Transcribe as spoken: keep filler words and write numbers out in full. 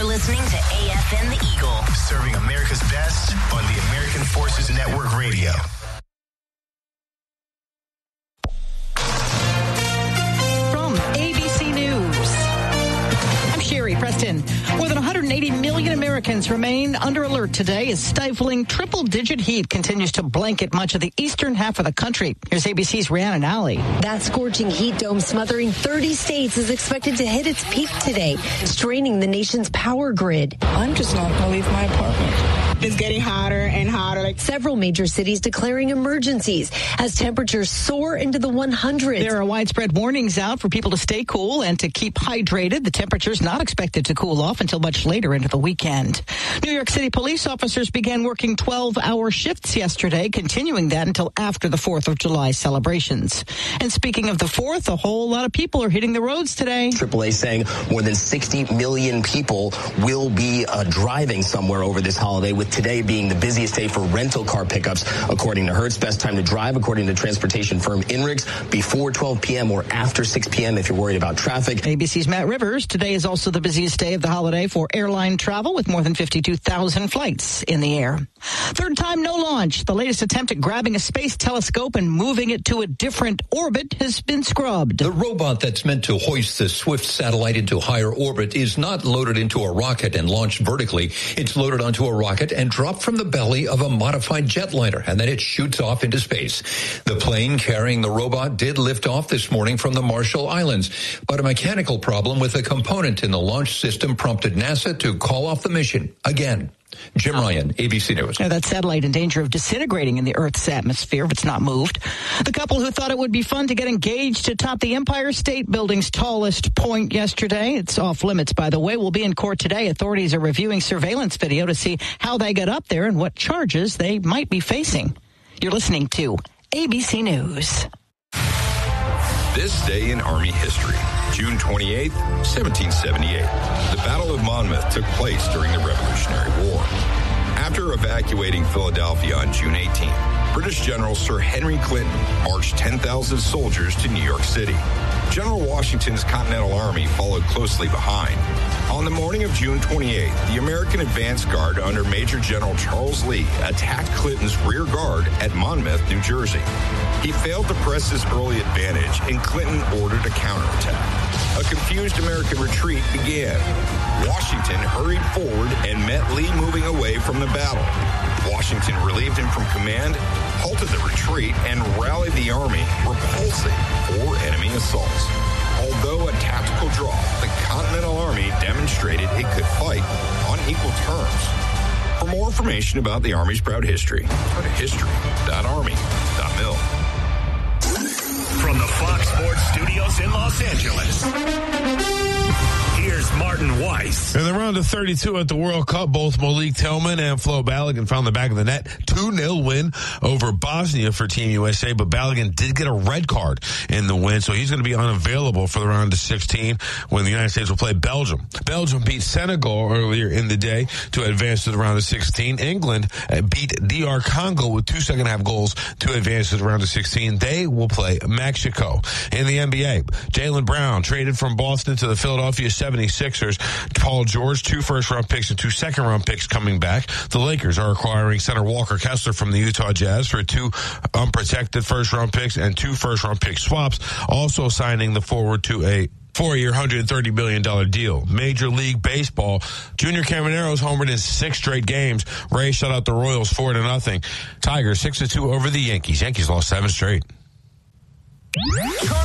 You're listening to A F N The Eagle. Serving America's best on the American Forces Network Radio. From A B C News, I'm Sherry Preston. More than one hundred eighty million Americans remain under alert today as stifling triple-digit heat continues to blanket much of the eastern half of the country. Here's A B C's Rhiannon Alley. That scorching heat dome smothering thirty states is expected to hit its peak today, straining the nation's power grid. I'm just not going to leave my apartment. It's getting hotter and hotter. Like Several major cities declaring emergencies as temperatures soar into the one hundreds. There are widespread warnings out for people to stay cool and to keep hydrated. The temperature's not expected to cool off until much later into the weekend. New York City police officers began working twelve-hour shifts yesterday, continuing that until after the fourth of July celebrations. And speaking of the fourth, a whole lot of people are hitting the roads today. triple A saying more than sixty million people will be uh, driving somewhere over this holiday, with today being the busiest day for rental car pickups, according to Hertz. Best time to drive, according to transportation firm INRIX, before twelve p.m. or after six p.m. if you're worried about traffic. A B C's Matt Rivers. Today is also the busiest day of the holiday for airline travel, with more than fifty-two thousand flights in the air. Third time no launch. The latest attempt at grabbing a space telescope and moving it to a different orbit has been scrubbed. The robot that's meant to hoist the Swift satellite into higher orbit is not loaded into a rocket and launched vertically. It's loaded onto a rocket and dropped from the belly of a modified jetliner, and then it shoots off into space. The plane carrying the robot did lift off this morning from the Marshall Islands, but a mechanical problem with a component in the launch system prompted NASA to call off the mission again. Jim Ryan, A B C News. Now, that satellite in danger of disintegrating in the Earth's atmosphere if it's not moved. The couple who thought it would be fun to get engaged atop the Empire State Building's tallest point yesterday, it's off limits, by the way, will be in court today. Authorities are reviewing surveillance video to see how they got up there and what charges they might be facing. You're listening to A B C News. This day in Army history, June twenty-eighth, seventeen seventy-eight. The Battle of Monmouth took place during the Revolutionary War. After evacuating Philadelphia on June eighteenth, British General Sir Henry Clinton marched ten thousand soldiers to New York City. General Washington's Continental Army followed closely behind. On the morning of June twenty-eighth, the American advance guard under Major General Charles Lee attacked Clinton's rear guard at Monmouth, New Jersey. He failed to press his early advantage, and Clinton ordered a counterattack. A confused American retreat began. Washington hurried forward and met Lee moving away from the battle. Washington relieved him from command, halted the retreat, and rallied the army, repulsing four enemy assaults. Although a tactical draw, the Continental Army demonstrated it could fight on equal terms. For more information about the Army's proud history, go to history dot army dot mil. From the Fox Sports Studios in Los Angeles, here's Martin Weiss. In the round of thirty-two at the World Cup, both Malik Tillman and Flo Balogun found the back of the net. two nil win over Bosnia for Team U S A, but Balogun did get a red card in the win, so he's going to be unavailable for the round of sixteen when the United States will play Belgium. Belgium beat Senegal earlier in the day to advance to the round of sixteen. England beat D R Congo with two second-half goals to advance to the round of sixteen. They will play Mexico. In the N B A, Jaylen Brown traded from Boston to the Philadelphia seventy-sixers. Paul George, two first-round picks and two second-round picks coming back. The Lakers are acquiring center Walker Kessler from the Utah Jazz for two unprotected first-round picks and two first-round pick swaps, also signing the forward to a four-year, one hundred thirty million dollars deal. Major League Baseball, Junior Camanero's homered in six straight games. Rays shut out the Royals four to nothing. Tigers six to two over the Yankees. Yankees lost seven straight.